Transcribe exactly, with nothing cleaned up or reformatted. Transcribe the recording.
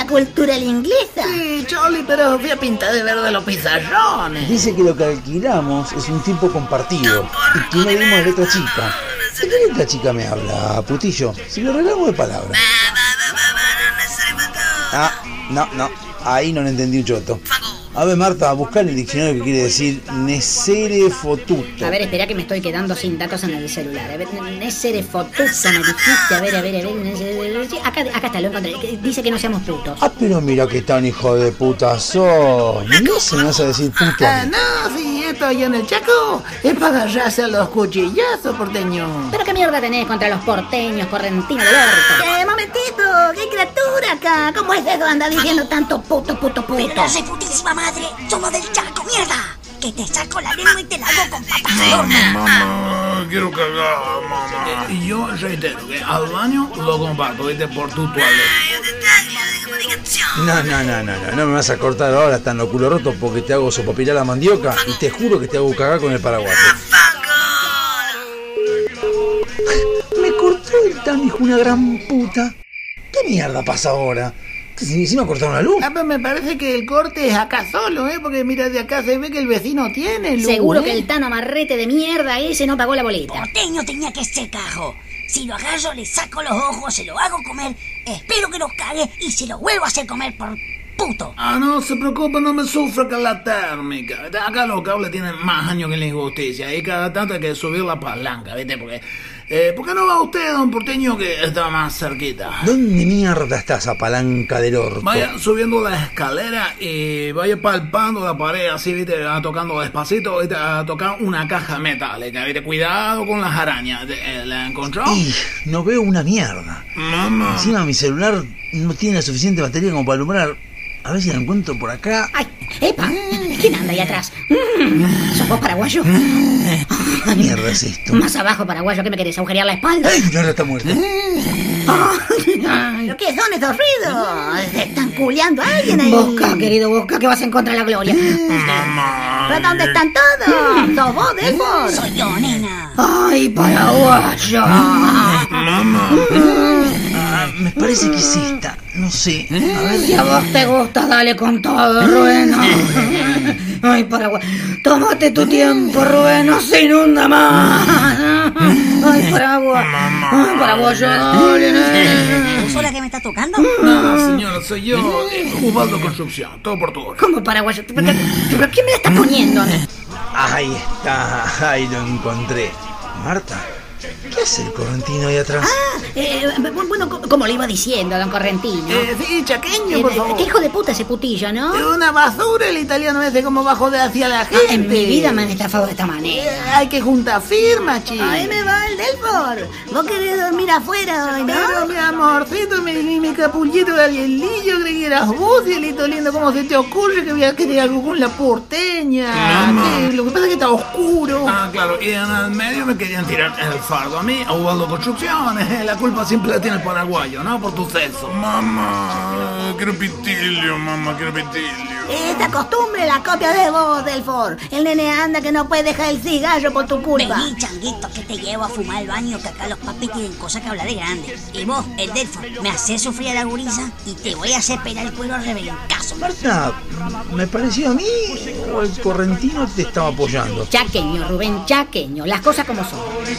cultural inglesa. Sí, Choli, pero fui a pintar de verde los pizarrones. Dice que lo que alquilamos es un tiempo compartido y que no vimos letra chica. ¿De qué letra chica me habla, putillo? Si lo arreglamos de palabra. Ah, no, no, ahí no le entendí un choto. A ver, Marta, buscar el diccionario que quiere decir Nesere fotuto. A ver, espera que me estoy quedando sin datos en el celular. A ver, Nesere fotuto, me dijiste. A ver, a ver, a ver. Sí, acá, acá está, lo encontré. Dice que no seamos putos. Ah, pero mira qué tan hijo de puta sos. No se me vas a decir puto. Ah, no, sí, esto allá en el Chaco es para agarrarse a los cuchillazos, porteño. ¿Pero qué mierda tenés contra los porteños, correntinos del orto? ¡Eh, momentito! ¡Qué criatura acá! ¿Cómo es eso? Anda diciendo tanto puto, puto, puto. Pero no sé, putísima madre, somos del Chaco, mierda. Que te saco la lengua y te la hago con patas de horno. Mamá, quiero cagar, mamá. Y yo reitero que al baño lo comparto, ¿viste? Por tu toaleta. No, no, no, no, no, no me vas a cortar ahora hasta en los culo rotos porque te hago sopapilar la mandioca y te juro que te hago cagar con el paraguas. Me cortó el tan hijo una gran puta. ¿Qué mierda pasa ahora? Si encima cortaron la luz. Ah, pero me parece que el corte es acá solo, ¿eh? Porque mira, de acá se ve que el vecino tiene luz. Seguro ¿eh? que el Tano Amarrete de mierda ese no pagó la boleta. Porteño tenía que ser cajo. Si lo agarro, le saco los ojos, se lo hago comer, espero que los cague y se lo vuelvo a hacer comer por puto. Ah, no se preocupe, no me sufra con la térmica. Acá los cables tienen más años que la injusticia y cada tanto hay que subir la palanca, ¿viste? Porque, eh, ¿por qué no va usted, don Porteño, que está más cerquita? ¿Dónde mierda está esa palanca del orto? Vaya subiendo la escalera y vaya palpando la pared así, ¿viste? Tocando despacito, ¿viste? A tocar una caja metálica, ¿viste? Cuidado con las arañas. ¿La encontró? Y no veo una mierda. Mamá. Encima mi celular no tiene la suficiente batería como para alumbrar. A ver si la encuentro por acá. ¡Ay! ¡Epa! ¿Quién anda ahí atrás? ¿Sos vos, paraguayo? ¿Qué mierda es esto? Más abajo, paraguayo, ¿qué me querés? ¿Agujerear la espalda? ¡Ay, no, no está muerta! ¿Pero qué son estos ruidos? ¿Se están culeando a alguien ahí? Busca, querido, busca, que vas en contra de la gloria. Mamá. ¿Pero dónde están todos? ¿Sos vos, Delfos? Soy yo, nena. ¡Ay, paraguayo! Mamá. Ah, me parece que es esta. No sé. A ver. Si a vos te gusta, dale con todo, Rubén. Ay, paraguayo. Tómate tu tiempo, Rubén, no se inunda más. Ay, paraguayo. Ay, paraguayo, dale. ¿Sos la que me está tocando? No, señora, soy yo, eh, Ubaldo Construcción, todo por tu hora. ¿Cómo, paraguayo? ¿Pero qué, pero qué me la estás poniendo? Ahí está. Ahí lo encontré. Marta, ¿qué hace el correntino ahí atrás? Ah, eh, bueno, como le iba diciendo, don Correntino. Eh, sí, chaqueño, Eh, por favor. qué hijo de puta ese putillo, ¿no? Es una basura el italiano ese, como bajo de hacia la gente. En mi vida me han estafado de esta Eh, manera. hay que juntar firmas, chico. Ahí me va el Delfor. Vos querés dormir afuera hoy, ¿no? Pero mi amorcito, mi, mi, mi capullito de alienillo, creí que eras vos, cielito lindo. ¿Cómo se te ocurre que voy a querer algo con la porteña? Mamá. ¿Qué? Lo que pasa es que está oscuro. Ah, claro, y en el medio me querían tirar el fardo a mí, a Ubaldo Construcciones. La culpa siempre la tiene el paraguayo, ¿no? Por tu sexo. Mamá, quiero pitillo, mamá, quiero pitillo. Esta costumbre la copia de vos, Delfor. El nene anda que no puede dejar el cigarro por tu culpa. Vení, changuito, que te llevo a fumar al baño, que acá los papis tienen cosas que hablar de grande. Y vos, el Delfo, me haces sufrir a la gurisa y te voy a hacer pelar el cuero a rebencazo. Marta, ¿me pareció a mí o el correntino te estaba apoyando? Chaqueño, Rubén, chaqueño. Las cosas como son.